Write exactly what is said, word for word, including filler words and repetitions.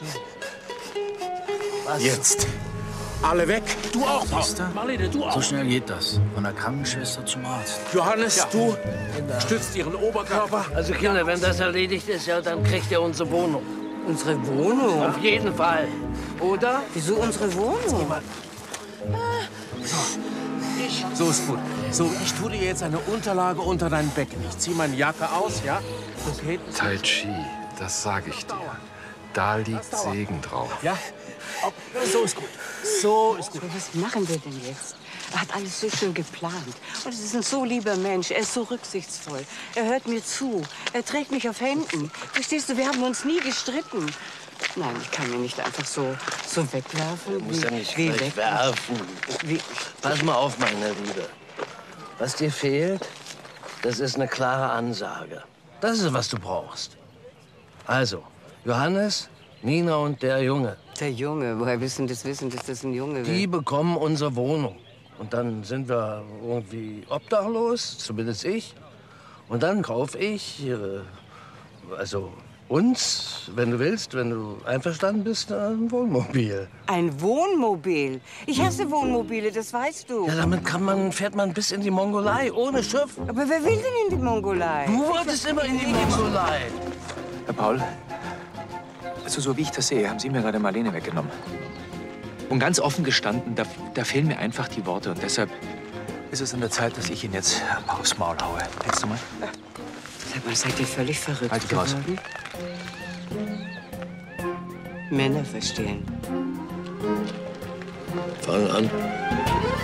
Was? Jetzt. Alle weg. Du auch, Paul. Marlene, du auch. So schnell geht das. Von der Krankenschwester zum Arzt. Johannes, ja. Du stützt ihren Oberkörper. Also Kinder, wenn das erledigt ist, ja, dann kriegt ihr unsere Wohnung. Unsere Wohnung? Auf jeden Fall. Oder? Wieso unsere Wohnung? So ist gut. So, ich tue dir jetzt eine Unterlage unter dein Becken. Ich ziehe meine Jacke aus, ja? Okay. Tai Chi, das sage ich dir. Da liegt Segen drauf. Ja? Oh, so ist gut. So ist gut. Was machen wir denn jetzt? Er hat alles so schön geplant. Und es ist ein so lieber Mensch. Er ist so rücksichtsvoll. Er hört mir zu. Er trägt mich auf Händen. Verstehst du, wir haben uns nie gestritten. Nein, ich kann ihn nicht einfach so, so wegwerfen. Du musst ja nicht wie wegwerfen. Wie? Pass mal auf, meine Liebe. Was dir fehlt, das ist eine klare Ansage. Das ist, was du brauchst. Also, Johannes, Nina und der Junge. Der Junge, woher wissen das wissen, dass das ein Junge Die will? bekommen unsere Wohnung. Und dann sind wir irgendwie obdachlos, zumindest ich. Und dann kaufe ich, äh, also uns, wenn du willst, wenn du einverstanden bist, ein Wohnmobil. Ein Wohnmobil? Ich hasse Wohnmobile, das weißt du. Ja, damit kann man, fährt man bis in die Mongolei, ohne Schiff. Aber wer will denn in die Mongolei? Du wolltest immer in die Mongolei. Herr Paul, also so wie ich das sehe, haben Sie mir gerade Marlene weggenommen. Und ganz offen gestanden, da, da fehlen mir einfach die Worte. Und deshalb ist es an der Zeit, dass ich ihn jetzt aufs Maul haue. Denkst du mal? Sag mal, seid ihr völlig verrückt Halt dich raus. geworden? Männer verstehen. Fang an.